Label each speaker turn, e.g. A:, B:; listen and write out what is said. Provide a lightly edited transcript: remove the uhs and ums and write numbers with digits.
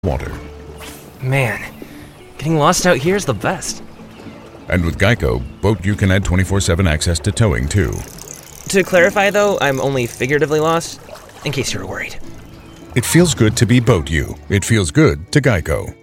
A: water.
B: Man, getting lost out here is the best.
A: And with Geico, Boat U can add 24/7 access to towing, too.
B: To clarify, though, I'm only figuratively lost, in case you were worried.
A: It feels good to be Boat U. It feels good to Geico.